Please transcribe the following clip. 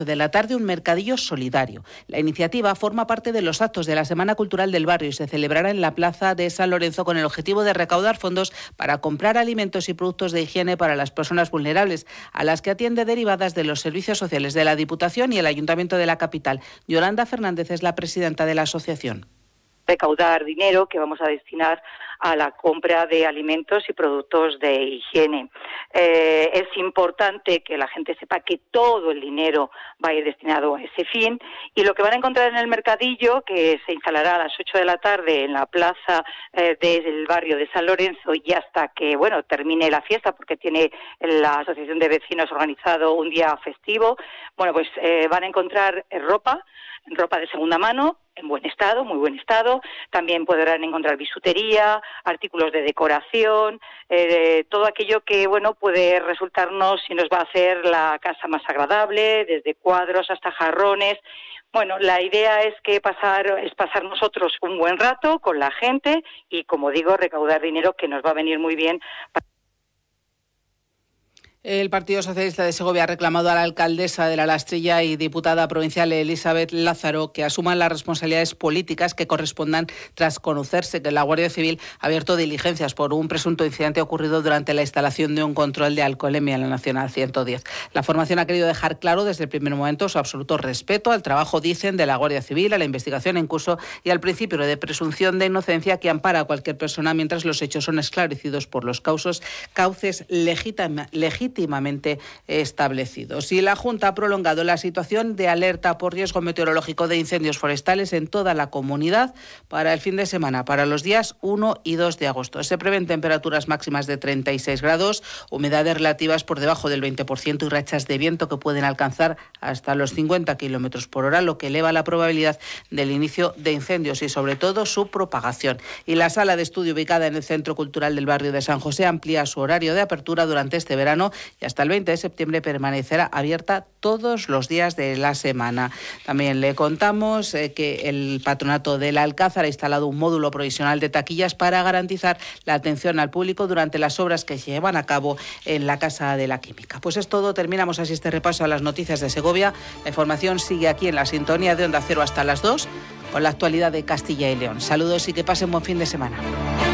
de la tarde un mercadillo solidario. La iniciativa forma parte de los actos de la Semana Cultural del Barrio y se celebrará en la Plaza de San Lorenzo con el objetivo de recaudar fondos para comprar alimentos y productos de higiene para las personas vulnerables, a las que atiende derivadas de los servicios sociales de la Diputación y el Ayuntamiento de la capital. Yolanda Fernández es la presidenta de la asociación. Recaudar dinero que vamos a destinar a la compra de alimentos y productos de higiene. Es importante que la gente sepa que todo el dinero va a ir destinado a ese fin, y lo que van a encontrar en el mercadillo, que se instalará a las 8 de la tarde en la plaza del barrio de San Lorenzo y hasta que termine la fiesta, porque tiene la Asociación de Vecinos organizado un día festivo, van a encontrar ropa de segunda mano, en buen estado, muy buen estado. También podrán encontrar bisutería, artículos de decoración, todo aquello que puede resultarnos y nos va a hacer la casa más agradable, desde cuadros hasta jarrones. La idea es pasar nosotros un buen rato con la gente y, como digo, recaudar dinero que nos va a venir muy bien. El Partido Socialista de Segovia ha reclamado a la alcaldesa de La Lastrilla y diputada provincial Elizabeth Lázaro que asuman las responsabilidades políticas que correspondan tras conocerse que la Guardia Civil ha abierto diligencias por un presunto incidente ocurrido durante la instalación de un control de alcoholemia en la Nacional 110. La formación ha querido dejar claro desde el primer momento su absoluto respeto al trabajo, dicen, de la Guardia Civil, a la investigación en curso y al principio de presunción de inocencia que ampara a cualquier persona mientras los hechos son esclarecidos por los cauces legítimamente establecidos. Y la Junta ha prolongado la situación de alerta por riesgo meteorológico de incendios forestales en toda la comunidad para el fin de semana, para los días 1 y 2 de agosto. Se prevén temperaturas máximas de 36 grados, humedades relativas por debajo del 20% y rachas de viento que pueden alcanzar hasta los 50 kilómetros por hora, lo que eleva la probabilidad del inicio de incendios y, sobre todo, su propagación. Y la sala de estudio ubicada en el Centro Cultural del barrio de San José amplía su horario de apertura durante este verano y hasta el 20 de septiembre permanecerá abierta todos los días de la semana. También le contamos que el Patronato del Alcázar ha instalado un módulo provisional de taquillas para garantizar la atención al público durante las obras que se llevan a cabo en la Casa de la Química. Pues es todo, terminamos así este repaso a las noticias de Segovia. La información sigue aquí en la sintonía de Onda Cero hasta las 2 con la actualidad de Castilla y León. Saludos y que pasen buen fin de semana.